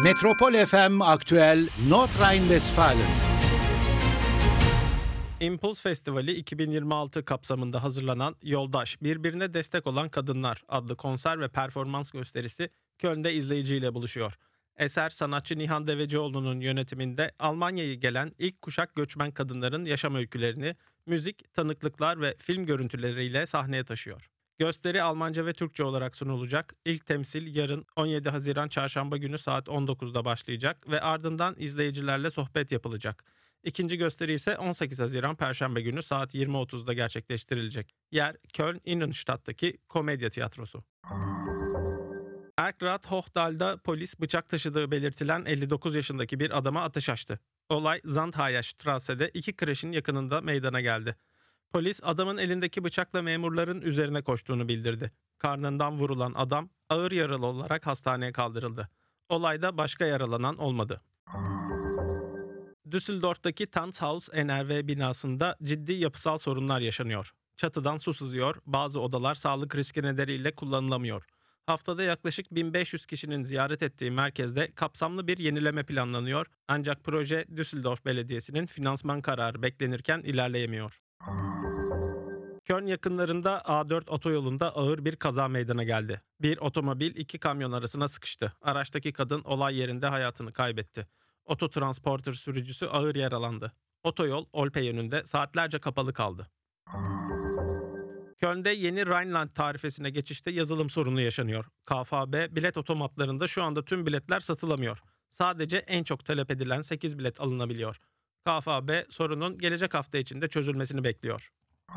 Metropol FM Aktüel Nordrhein-Westfalen. Impuls Festivali 2026 kapsamında hazırlanan Yoldaş, Birbirine Destek Olan Kadınlar adlı konser ve performans gösterisi Köln'de izleyiciyle buluşuyor. Eser sanatçı Nihan Devecioğlu'nun yönetiminde Almanya'ya gelen ilk kuşak göçmen kadınların yaşam öykülerini müzik, tanıklıklar ve film görüntüleriyle sahneye taşıyor. Gösteri Almanca ve Türkçe olarak sunulacak. İlk temsil yarın 17 Haziran Çarşamba günü saat 19'da başlayacak ve ardından izleyicilerle sohbet yapılacak. İkinci gösteri ise 18 Haziran Perşembe günü saat 20.30'da gerçekleştirilecek. Yer Köln Innenstadt'taki Komedya Tiyatrosu. Erkrath Hochdahl'da polis bıçak taşıdığı belirtilen 59 yaşındaki bir adama ateş açtı. Olay Zandhaya Strasse'de iki kreşin yakınında meydana geldi. Polis adamın elindeki bıçakla memurların üzerine koştuğunu bildirdi. Karnından vurulan adam ağır yaralı olarak hastaneye kaldırıldı. Olayda başka yaralanan olmadı. Düsseldorf'taki Tanzhaus NRW binasında ciddi yapısal sorunlar yaşanıyor. Çatıdan su sızıyor, bazı odalar sağlık riski nedeniyle kullanılamıyor. Haftada yaklaşık 1500 kişinin ziyaret ettiği merkezde kapsamlı bir yenileme planlanıyor. Ancak proje Düsseldorf Belediyesi'nin finansman kararı beklenirken ilerleyemiyor. Köln yakınlarında A4 otoyolunda ağır bir kaza meydana geldi. Bir otomobil iki kamyon arasına sıkıştı. Araçtaki kadın olay yerinde hayatını kaybetti. Ototransporter sürücüsü ağır yaralandı. Otoyol Olpe yönünde saatlerce kapalı kaldı. Köln'de yeni Rhineland tarifesine geçişte yazılım sorunu yaşanıyor. KfB bilet otomatlarında şu anda tüm biletler satılamıyor. Sadece en çok talep edilen 8 bilet alınabiliyor. KfB sorunun gelecek hafta içinde çözülmesini bekliyor.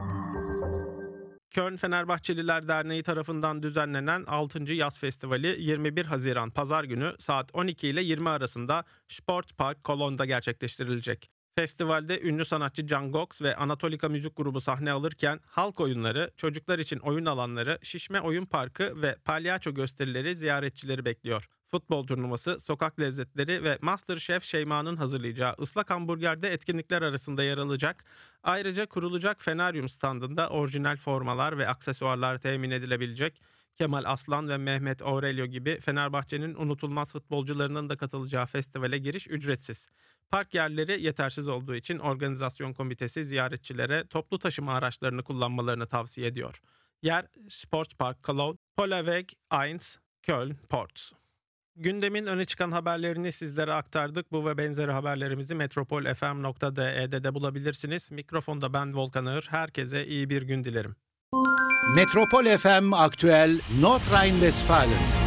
Köln Fenerbahçeliler Derneği tarafından düzenlenen 6. Yaz Festivali 21 Haziran Pazar günü saat 12 ile 20 arasında Sportpark Cologn'da gerçekleştirilecek. Festivalde ünlü sanatçı Can Gox ve Anatolika Müzik Grubu sahne alırken halk oyunları, çocuklar için oyun alanları, şişme oyun parkı ve palyaço gösterileri ziyaretçileri bekliyor. Futbol turnuvası, sokak lezzetleri ve MasterChef Şeyma'nın hazırlayacağı ıslak hamburgerde etkinlikler arasında yer alacak. Ayrıca kurulacak Feneryum standında orijinal formalar ve aksesuarlar temin edilebilecek. Kemal Aslan ve Mehmet Aurelio gibi Fenerbahçe'nin unutulmaz futbolcularının da katılacağı festivale giriş ücretsiz. Park yerleri yetersiz olduğu için organizasyon komitesi ziyaretçilere toplu taşıma araçlarını kullanmalarını tavsiye ediyor. Yer Sportpark Cologne, Polaweg 1, Köln, Ports. Gündemin öne çıkan haberlerini sizlere aktardık. Bu ve benzeri haberlerimizi metropolfm.de'de de bulabilirsiniz. Mikrofonda ben Volkan Ağır. Herkese iyi bir gün dilerim. Metropol FM Aktüel Nordrhein-Westfalen.